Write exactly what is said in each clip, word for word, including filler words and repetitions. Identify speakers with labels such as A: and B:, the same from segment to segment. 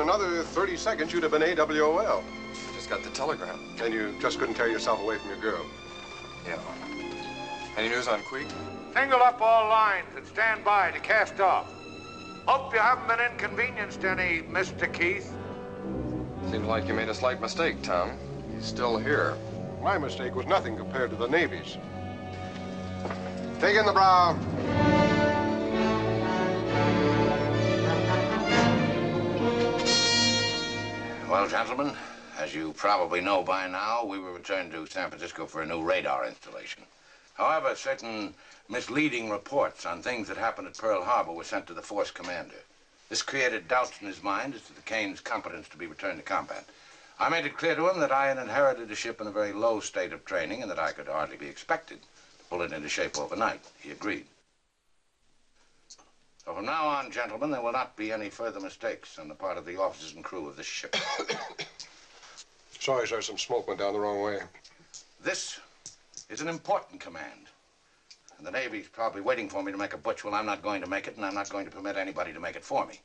A: another thirty seconds, you'd have been A W O L.
B: I just got the telegram.
A: And you just couldn't tear yourself away from your girl.
B: Yeah. Any news on Queek?
C: Single up all lines and stand by to cast off. Hope you haven't been inconvenienced any, Mister Keith.
B: Seems like you made a slight mistake, Tom. He's still here.
A: My mistake was nothing compared to the Navy's. Take in the brow.
D: Well, gentlemen, as you probably know by now, we were returned to San Francisco for a new radar installation. However, certain misleading reports on things that happened at Pearl Harbor were sent to the force commander. This created doubts in his mind as to the Kane's competence to be returned to combat. I made it clear to him that I had inherited a ship in a very low state of training and that I could hardly be expected to pull it into shape overnight. He agreed. So from now on, gentlemen, there will not be any further mistakes on the part of the officers and crew of this ship.
A: Sorry, sir, some smoke went down the wrong way.
D: This is an important command. And the Navy's probably waiting for me to make a butch. Well, I'm not going to make it, and I'm not going to permit anybody to make it for me.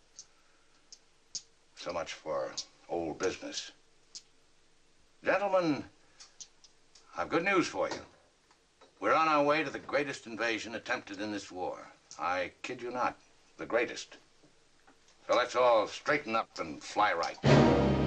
D: So much for old business. Gentlemen, I've good news for you. We're on our way to the greatest invasion attempted in this war. I kid you not, the greatest. So let's all straighten up and fly right.